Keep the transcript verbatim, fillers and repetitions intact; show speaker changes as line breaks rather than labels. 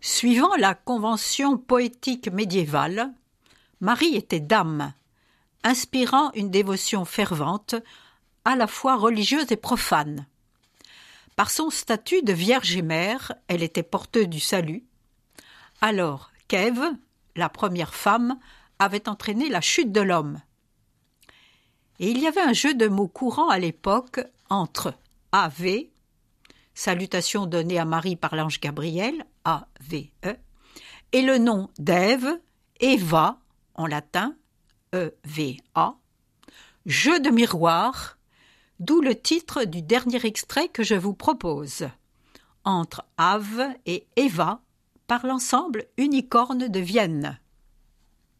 Suivant la convention poétique médiévale, Marie était dame, inspirant une dévotion fervente, à la fois religieuse et profane. Par son statut de Vierge et Mère, elle était porteuse du salut, alors qu'Ève, la première femme, avait entraîné la chute de l'homme. Et il y avait un jeu de mots courant à l'époque entre Ave, salutation donnée à Marie par l'ange Gabriel, A V E, et le nom d'Ève, Eva, en latin, E V A, jeu de miroir, d'où le titre du dernier extrait que je vous propose. Entre Ave et Eva, par l'ensemble Unicorne de Vienne.